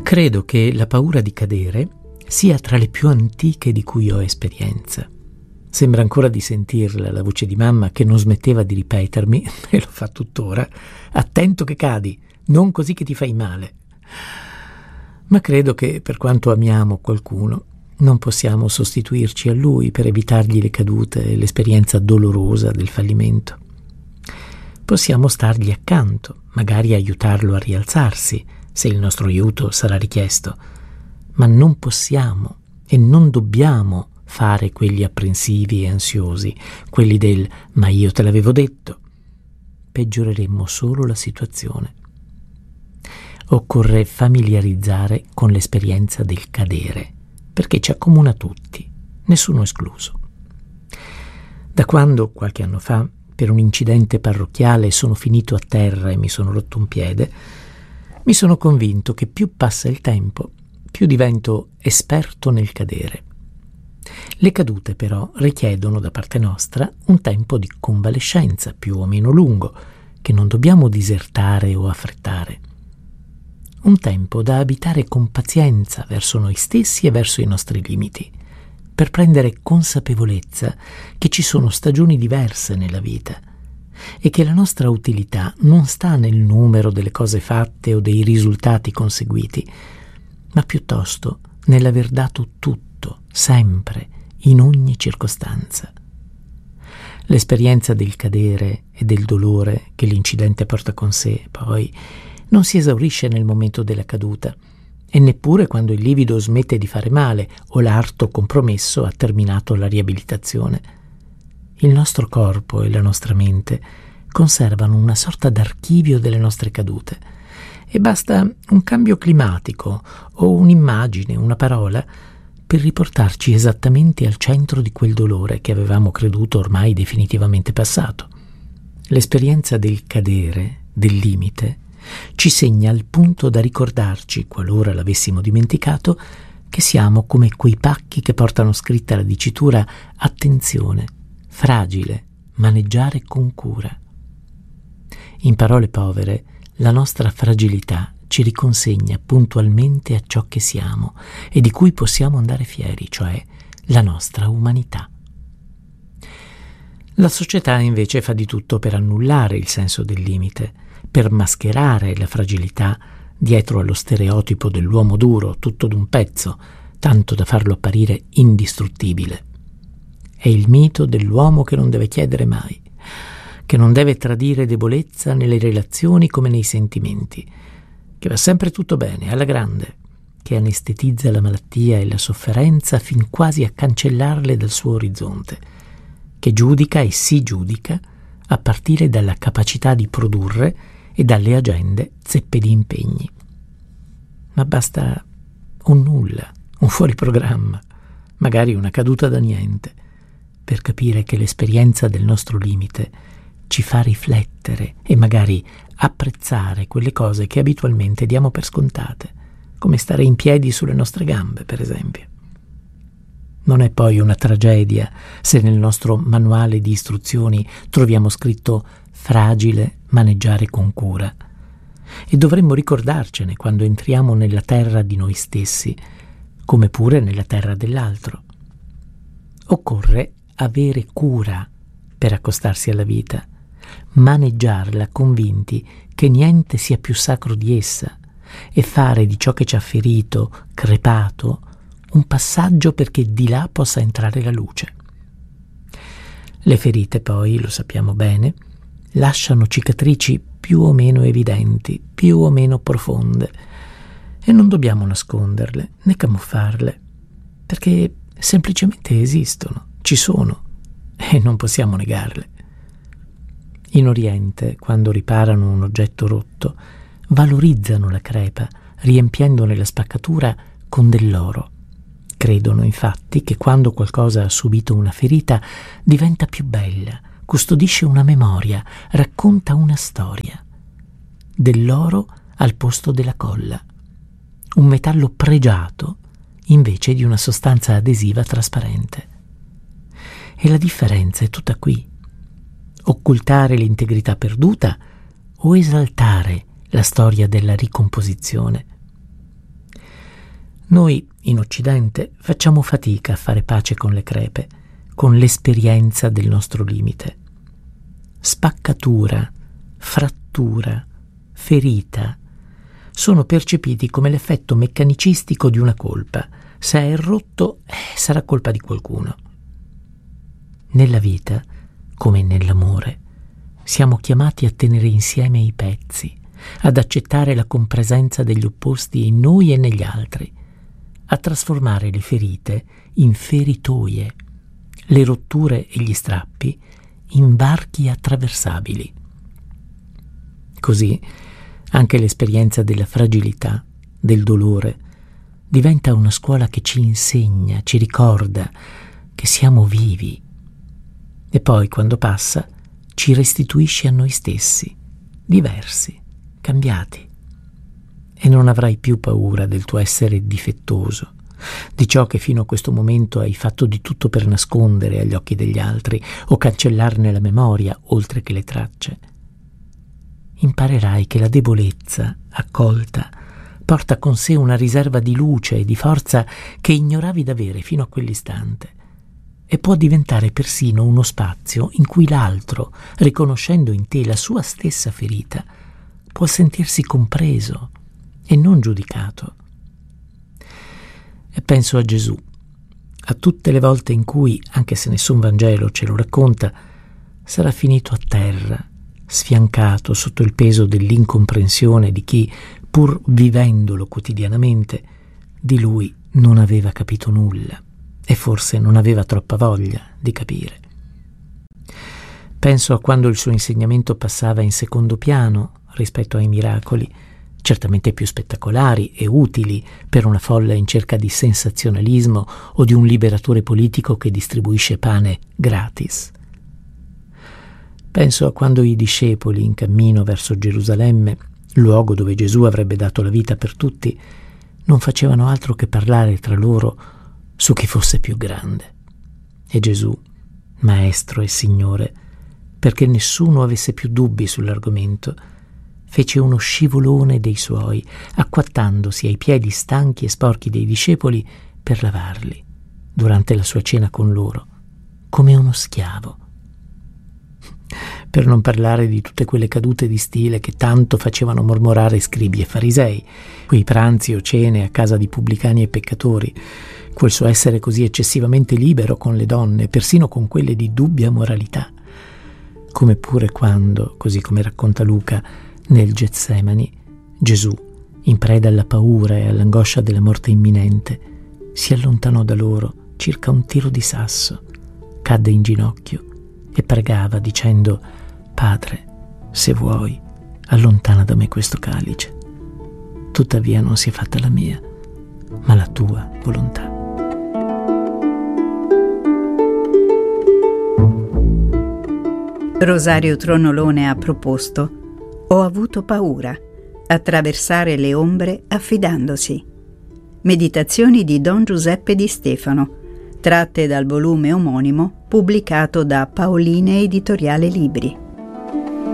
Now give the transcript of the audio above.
Credo che la paura di cadere sia tra le più antiche di cui ho esperienza. Sembra ancora di sentirla, la voce di mamma che non smetteva di ripetermi, e lo fa tuttora: attento che cadi, non così che ti fai male. Ma credo che, per quanto amiamo qualcuno, non possiamo sostituirci a lui per evitargli le cadute e l'esperienza dolorosa del fallimento. Possiamo stargli accanto, magari aiutarlo a rialzarsi, se il nostro aiuto sarà richiesto, ma non possiamo e non dobbiamo fare quelli apprensivi e ansiosi, quelli del «ma io te l'avevo detto». Peggioreremmo solo la situazione. Occorre familiarizzare con l'esperienza del cadere, perché ci accomuna tutti, nessuno escluso. Da quando, qualche anno fa, per un incidente parrocchiale sono finito a terra e mi sono rotto un piede, mi sono convinto che più passa il tempo, più divento esperto nel cadere. Le cadute però richiedono da parte nostra un tempo di convalescenza più o meno lungo, che non dobbiamo disertare o affrettare. Un tempo da abitare con pazienza verso noi stessi e verso i nostri limiti, per prendere consapevolezza che ci sono stagioni diverse nella vita e che la nostra utilità non sta nel numero delle cose fatte o dei risultati conseguiti, ma piuttosto nell'aver dato tutto, sempre, in ogni circostanza. L'esperienza del cadere e del dolore che l'incidente porta con sé, poi, non si esaurisce nel momento della caduta e neppure quando il livido smette di fare male o l'arto compromesso ha terminato la riabilitazione. Il nostro corpo e la nostra mente conservano una sorta d'archivio delle nostre cadute e basta un cambio climatico o un'immagine, una parola, per riportarci esattamente al centro di quel dolore che avevamo creduto ormai definitivamente passato. L'esperienza del cadere, del limite, ci segna al punto da ricordarci, qualora l'avessimo dimenticato, che siamo come quei pacchi che portano scritta la dicitura «Attenzione, fragile, maneggiare con cura». In parole povere, la nostra fragilità ci riconsegna puntualmente a ciò che siamo e di cui possiamo andare fieri, cioè la nostra umanità. La società invece fa di tutto per annullare il senso del limite, per mascherare la fragilità dietro allo stereotipo dell'uomo duro, tutto d'un pezzo, tanto da farlo apparire indistruttibile. È il mito dell'uomo che non deve chiedere mai, che non deve tradire debolezza nelle relazioni come nei sentimenti, che va sempre tutto bene, alla grande, che anestetizza la malattia e la sofferenza fin quasi a cancellarle dal suo orizzonte, che giudica e si giudica a partire dalla capacità di produrre e dalle agende zeppe di impegni. Ma basta un nulla, un fuoriprogramma, magari una caduta da niente, per capire che l'esperienza del nostro limite ci fa riflettere e magari apprezzare quelle cose che abitualmente diamo per scontate, come stare in piedi sulle nostre gambe, per esempio. Non è poi una tragedia se nel nostro manuale di istruzioni troviamo scritto «fragile, maneggiare con cura». E dovremmo ricordarcene quando entriamo nella terra di noi stessi, come pure nella terra dell'altro. Occorre avere cura per accostarsi alla vita, maneggiarla convinti che niente sia più sacro di essa e fare di ciò che ci ha ferito, crepato, un passaggio perché di là possa entrare la luce. Le ferite poi, lo sappiamo bene, lasciano cicatrici più o meno evidenti, più o meno profonde, e non dobbiamo nasconderle né camuffarle, perché semplicemente esistono, ci sono, e non possiamo negarle. In Oriente, quando riparano un oggetto rotto, valorizzano la crepa, riempiendone la spaccatura con dell'oro. Credono infatti che quando qualcosa ha subito una ferita diventa più bella, custodisce una memoria, racconta una storia. Dell'oro al posto della colla, un metallo pregiato invece di una sostanza adesiva trasparente. E la differenza è tutta qui. Occultare l'integrità perduta o esaltare la storia della ricomposizione. Noi, in Occidente, facciamo fatica a fare pace con le crepe, con l'esperienza del nostro limite. Spaccatura, frattura, ferita sono percepiti come l'effetto meccanicistico di una colpa. Se è rotto, sarà colpa di qualcuno. Nella vita, come nell'amore, siamo chiamati a tenere insieme i pezzi, ad accettare la compresenza degli opposti in noi e negli altri, a trasformare le ferite in feritoie, le rotture e gli strappi in varchi attraversabili. Così anche l'esperienza della fragilità, del dolore, diventa una scuola che ci insegna, ci ricorda che siamo vivi. E poi, quando passa, ci restituisce a noi stessi, diversi, cambiati. E non avrai più paura del tuo essere difettoso, di ciò che fino a questo momento hai fatto di tutto per nascondere agli occhi degli altri o cancellarne la memoria, oltre che le tracce. Imparerai che la debolezza, accolta, porta con sé una riserva di luce e di forza che ignoravi d'avere fino a quell'istante, e può diventare persino uno spazio in cui l'altro, riconoscendo in te la sua stessa ferita, può sentirsi compreso e non giudicato. E penso a Gesù, a tutte le volte in cui, anche se nessun Vangelo ce lo racconta, sarà finito a terra, sfiancato sotto il peso dell'incomprensione di chi, pur vivendolo quotidianamente, di lui non aveva capito nulla e forse non aveva troppa voglia di capire. Penso a quando il suo insegnamento passava in secondo piano rispetto ai miracoli, certamente più spettacolari e utili per una folla in cerca di sensazionalismo o di un liberatore politico che distribuisce pane gratis. Penso a quando i discepoli, in cammino verso Gerusalemme, luogo dove Gesù avrebbe dato la vita per tutti, non facevano altro che parlare tra loro su chi fosse più grande. E Gesù, Maestro e Signore, perché nessuno avesse più dubbi sull'argomento, fece uno scivolone dei suoi, acquattandosi ai piedi stanchi e sporchi dei discepoli per lavarli, durante la sua cena con loro, come uno schiavo. Per non parlare di tutte quelle cadute di stile che tanto facevano mormorare scribi e farisei, quei pranzi o cene a casa di pubblicani e peccatori, quel suo essere così eccessivamente libero con le donne, persino con quelle di dubbia moralità. Come pure quando, così come racconta Luca, nel Getsemani, Gesù, in preda alla paura e all'angoscia della morte imminente, si allontanò da loro circa un tiro di sasso, cadde in ginocchio e pregava dicendo: Padre, se vuoi, allontana da me questo calice. Tuttavia non sia fatta la mia, ma la tua volontà. Rosario Tronolone ha proposto Ho avuto paura, attraversare le ombre affidandosi. Meditazioni di Don Giuseppe Di Stefano, tratte dal volume omonimo pubblicato da Paoline Editoriale Libri.